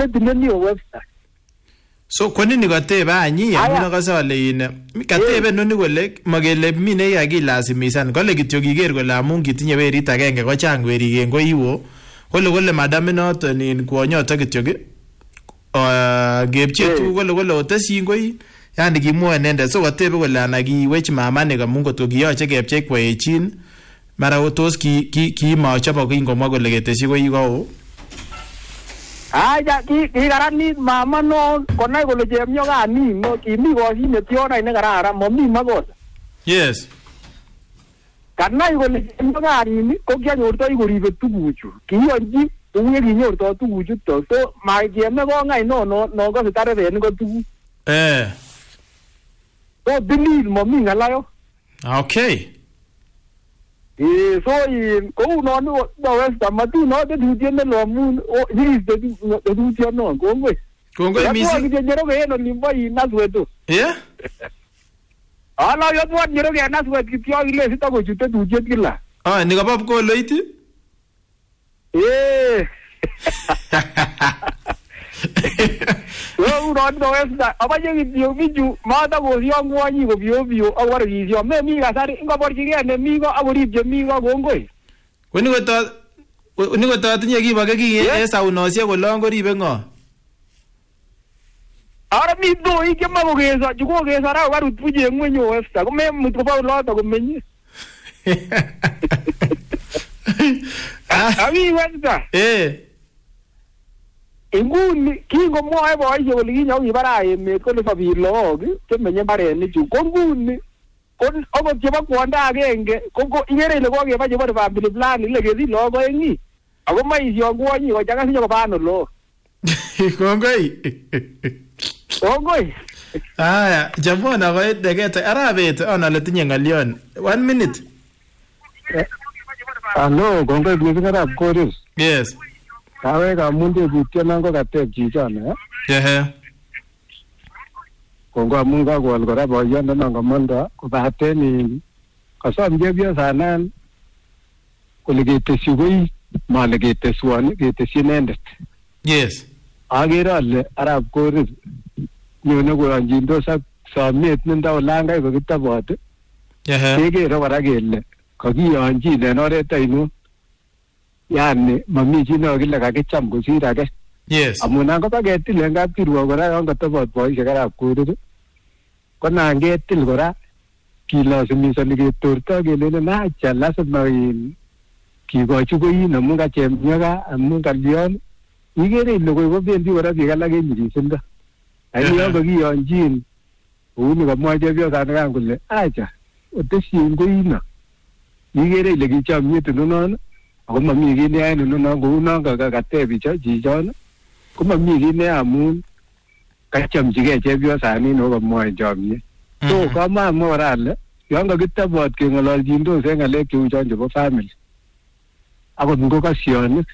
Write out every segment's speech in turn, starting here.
metineni website. So kwa nini katebe anyi amuna kasale ine katebe noni kole makele mine yakilazimisan kole kityo kiker kole amun kitinye werit agenge ko chang werik en koiwo kole madam inoton in kwonyoto kityo gepche tu kole otesyin koi yani kimwoe nende so katebe kole ana kiwech mamani kamun kotko kiyoche kepche kwaechin mara otos kimachobo kingomwa kole ketesyi koi ko Aya kikaranit mama no konai kole chemyo kani no kimi koshinet yona ine kararan mami makosa. Yes. Kanai kole chemyo kani ko kianyortoi koribe tuguchu. Kiyonji tuguye kinyortoi tuguchu to so makiyeme ko ngai no ko sitareben ko tugu. So delete mami ngalayo. Okay. So ko no westa matu no de dutiene lo mun o is de dutiene kongwe misi jero ke no limbo inasweto ala yo tuwa jero ke naswet kityo ile sita ko chute dutiet kila ni ka pop ko loiti no westa abaje kityo biju mata ko yongwa nyi ko bio awar gizyo me mi gasari ngaborjige ne mi ko aboribje mi ko kongwe Ni ko ta tinye kibage ki saunosie ko longo ribe ngo Ara mi do ike mako kesa juko kesa ra waru tuje ngwenyo westa ko me mutko pa lota ko menyi Ami westa inguni kingo moe boishe kole kinyo kibara emet kole sabir log chemenye mbarenik chu ko nguni kon okot chebo kwonda agenge ko ikere ile kokeba chebo family plan ile kesi log oengi ako maisyo kwonyi ko changa sinyo kobano log Kongoi Aya jamona ko degeta arabet onale tinye ngalion 1 minute Hello kongoi bibi arab koris Yes Kawe kamunde butyo nango kateb chichone Kongo amunga kwal kora boyondo nango mondo kobate ni kasom jebyo sanan kole ketesyi koi male keteswoni ketesyi inendet Yes Agere ale arab koris nyone koyanjindos ak somet nenda olangai kokitabot kekere kora kele kakiyonjin en oret ainon yani mami chi no kile kakicham kosir age Yes amun an koba ketil en kapkirwok kora yon katobot boisiek arab korir ko nan ketil kora kilasimisoni ketorto kelelen acha lazima kikochi koin amun kachemnyoka amun kalyon ikere ile koi kobendi kora biik alak en nyikisindo lakini yon kakiyonjin kouni kamwa chepyosanikan kole acha otesyin koino ikere ile kichomyet inonon ako mami kiy neyoe inonon kounon kateb chichon ko mami kiy neyoe amun kachomchigei chepyosanin ako kamwa en chomyet so kamamwa kora ale yon kakitobot keng'ololjindos en ng'alek cheu chon chebo family akot ngo kasyonik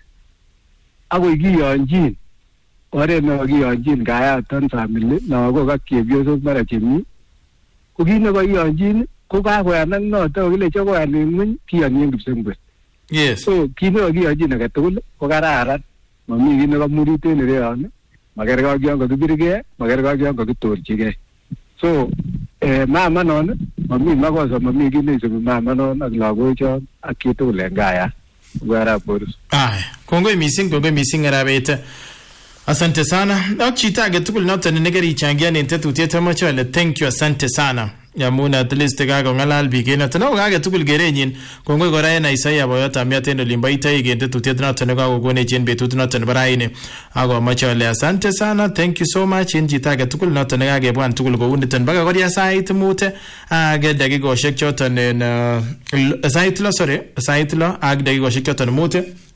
akoi kiyonjin oret nekakiyonjin kayaton family lagok ak chepyosok mara chemi ko kit nekakiyonjin ko kakoyanak noto kile chokoyan en ng'weny kiyonyi en kipsengwet Yes so kit nekakiyonjin age tugul ko kararan mami kit nekamurit en ireyon makergei ak yon kakibirgei makergei ak yon kakitorchigei so mama non mami makosa mami kit neisubi mama non ak lagochon ak chitugul en kaya Arab Koris. Kongoi missing arabet. Asante sana. Ak chito age tugul noton nekerichangia en tetutiet amoche ale thank you asante sana. Yamun at least kago ngalal biik en noton age tugul gerenyin kongoi kora en Isaiah boyot amiat en olimbo Itaik en tetutiet noton nekakokonech en betut noton nebo raini ako amoche ale asante sana thank you so much en chito age tugul noton nekakebwan tugul kou niton baka koria sait mut ak dakikoshek choton en sait lo ak dakikoshek choton mut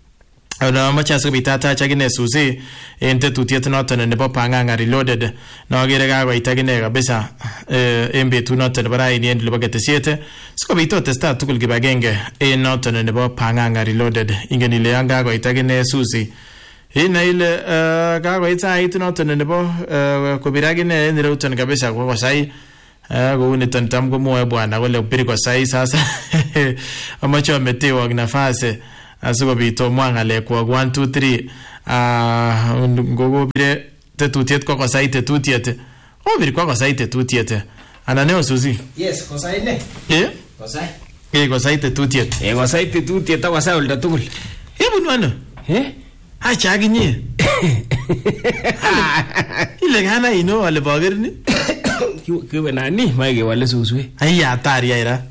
Ona macha sikobitata chakine susi en tetutiet noton nebo Panganga Reloaded nagere kakoita kine kabisa en betut noton nebo raini en nebo ketesiet sikobit otesta tugul kibagenge en noton nebo Panganga Reloaded ingen ile anga kakoita kine susi ina ile kakoita it noton nebo kobira kine en ruton kabisa kwa sai ko uniton tam ko moe bwana kole upiri kwa sai sasa amacho ametewa nafasi asikobit omwa ng'alek kwa 1 2 3 ngogo bire tetutiet ko kosai tetutiet obir ko kosai tetutiet ana ne osusi Yes, kosai ne. Kosai. Kosai tetutiet Kosai tetutiet akosai olda tugul. Ibun ano acha akinye ile kana ino ale bogerni Kiwe nani mai kewale suswe. ai atari aira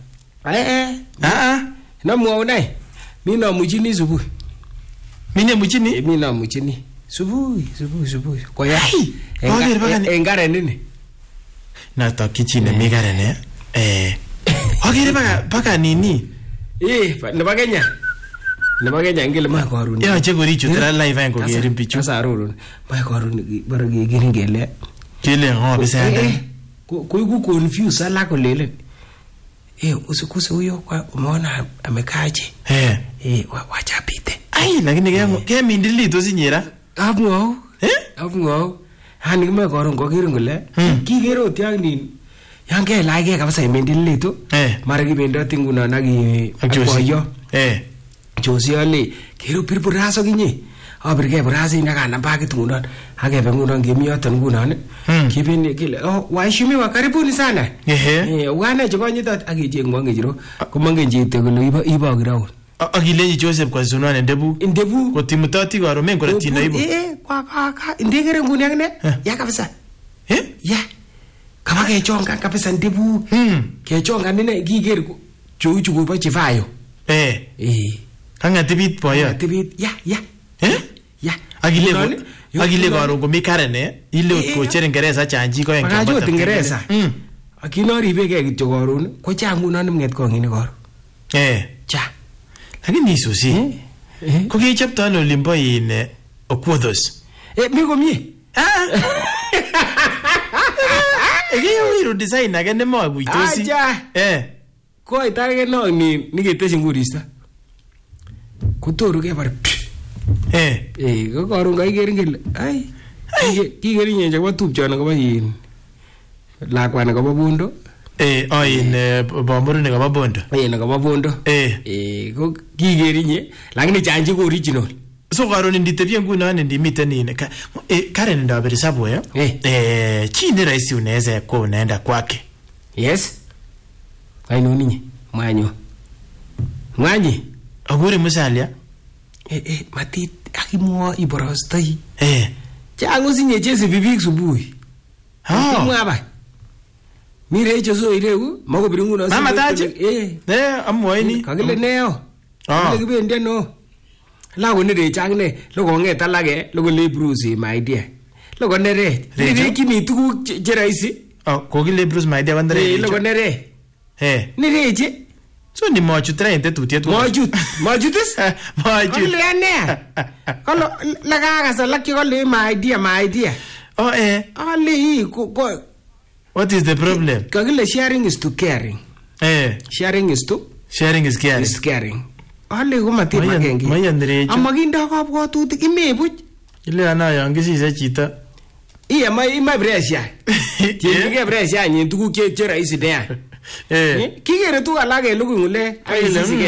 Namwau nai. Mimi namuchini subuhi. mine muchini Mimi namuchini. Subuhi. Koya. Boger bagani. Engare nini? na to kichine mi garene ogere baka nini Nebo Kenya. Nebo Kenya ngele ma korun. yache korichu tra live en kogerin bichu Sasa arorun. Ma korun bara kegerin kele. kile ngo bisanda Kuiku confuse alak kolelen. Usikuse huyo kwa umeona amekaaje? Wacha pite. ai lakini ke mindilito sinyera Abngau. Hani kime koron kogerin kole. Kigero tiangni. Yang kelage kabisa imendilito. Mara kibendoti nguno naki boyo. Josi ale kero pirpuraso kinye. Abirge burasi nakanam bakit ngunon. Akebe ngunon kimi yoton ngunon. Kibini kile waheshimiwa karibuni sana. Wane chikonyitot akichengwa ngejiro. Komangen chito kole ibo ground. Akilenji Joseph kwa sunwane ndebu kotimutoti karo men kora tina ibo kwa ndegere nguni akne ya kabisa ya kama kechonga kabisa ndebu kechonga nene kiger chuchu kubo chivayo kanga tibit boyo tibit ya akile karo ngomi karene ile ko chere Ingereza chanji ko en kambata Ingereza akinori beke kityo karon ko changunon mnget ko ngine karo cha lakini isusi ko kechapto ano limbo in Okwodhos mi komie wiru design age ne maguitosi ko itage no ni niketeshin ngurista kotoru ke bar ko karon ga igerin gele ai kigerin nje kwa tupchana ko bayin lakwana ko bondo bomuru ne kaba bondo ne kaba bondo ko kigerinye lakini chanji ko original so karon nditebye nguno ndimite nini Karen ndabere sabo chini raisi unaweza kwa unaenda kwake yes kaino ninyi mwanyi agure musalia matit akimwa iborostoi changu sinye chesi bibik subuhi mwaba mire hicho so ireu mako biringu na mama taje amwaini kagile neo kagile kibendi no lago ne changne logo ngeta lage logo le Bruce my dear logo nere kimi tugu jeraisi kogile Bruce my dear bandere logo nere nereje so ni mochu train tetutiet mochutis kole ane kolo lagaga sa lakki kole my dear ali ko what is the problem kagile sharing is to caring sharing is caring ale ko matin magenge mayanrejo amaginda kabwatutik imebuch ile ana yangisise chito ima pressure tienge pressure nyin tuguk che rahisi dia kigere tu alage lugu ngule aisisige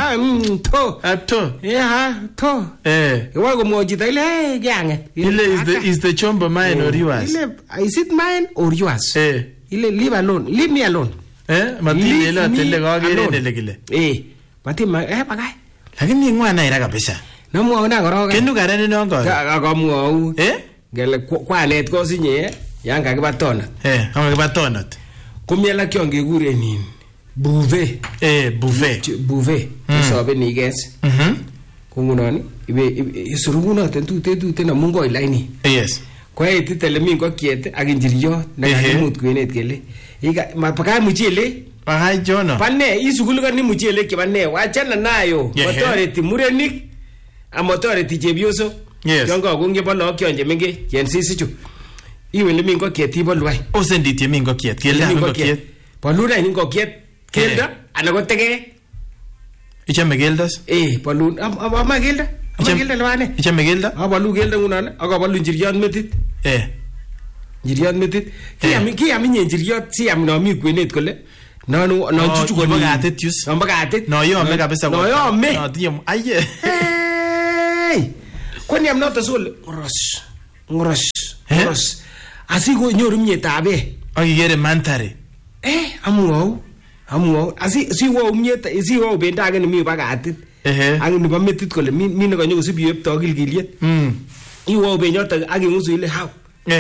to wa ko moji ile gange ile is the chombo mine or yours ile is it mine or yours ile leave me alone matini ile tele kagere ndele kile pati bagay lakini ngwana ira kabisa namwaona koroga kenu karene nongo akamwau gele kwanet ko sinye yang kakibatona kakibatona kumiela kyongekure nini buve sobe ni guess kungunoni ibe suruguno tentute na mungo ilaini yes kwa ititele mingo kiete akinjiriyo na kimut kwenet kele iga mapaka muchele Bahai Jono. Pane isuguluga ni muchele kibane wachana nayo. Motoreti murenik amotoreti chebioso. Yes. Kyongo kunge bolo kyonje menge yen sisichu. Iwe le mingo kieti bolwai. Osenditi mingo kiet. Kelda mingo kiet. Bolura mingo kiet. Kelda ana tege. Ichame geldas? Bolun ama gelda. Ama gelda lwane. Ichame gelda? Bolu gelda ngunan aga bolu njiriyan metit. Njiriyan metit. Kiyami njiriyan siyam no mi kwenet kole. No chuchu ko bagatet yus. Bagatet. No yo me kabisa. No yo me. No tiyo aye. Kwani mnoto sol ngoros. Asikonyoru mnyetab akikere mandhari amwou asiwo umnyet siwo bendo age nemi bakatit ak nebo metit kole mi nekanyo kosib yepto kilkiliet iwo benyoto ak ingusu ile how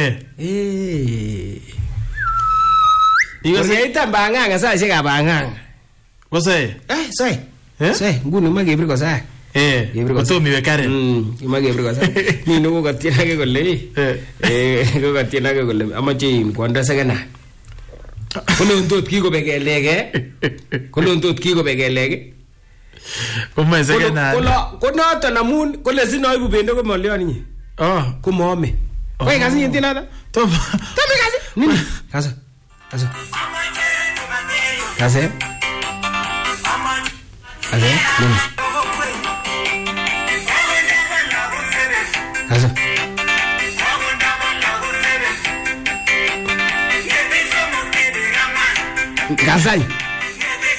Ikosyeita banganga saishek ab banganga. Kosai. Sai, nguni makebir kosai. Kotomi we Karen. Makebir kosai. Ni nuko katien ake kole. Ko katien ake kole amache in kwanda sekena. Kolon tot kikobek kelek. Komoe sekena. Ko noton amun kole sinoibu bendo ko molion inye. Ko moome. Koe kasi nyinti nata? Tomi kasi. Nini? Kasi. Nini? Kasai.